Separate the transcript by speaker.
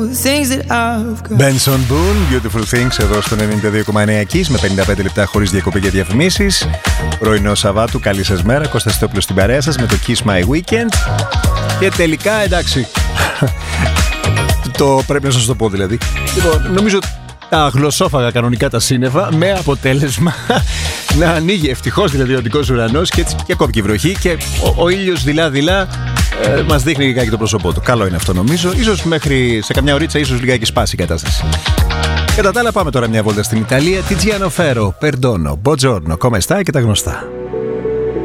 Speaker 1: Benson Boone, Beautiful Things, εδώ στο 92,9 Kiss, με 55 λεπτά χωρίς διακοπή για διαφημίσεις. Πρωινό Σαββάτου, καλή σας μέρα. Κώστας Στόπουλος στην παρέα σας με το Kiss My Weekend. Και τελικά, εντάξει, το πρέπει να σας το πω δηλαδή. Λοιπόν, νομίζω τα γλωσσόφαγα κανονικά τα σύννεφα, με αποτέλεσμα να ανοίγει ευτυχώς δηλαδή ο δικός ουρανός και έτσι και ακόμη και η βροχή και ο ήλιος δειλά-δειλά μας δείχνει λιγάκι το πρόσωπό του. Καλό είναι αυτό νομίζω. Ίσως μέχρι σε καμιά ωρίτσα ίσως λιγάκι σπάσει η κατάσταση. Κατά τα άλλα πάμε τώρα μια βόλτα στην Ιταλία. Tiziano Ferro, Perdono, Buongiorno, come stai και τα γνωστά.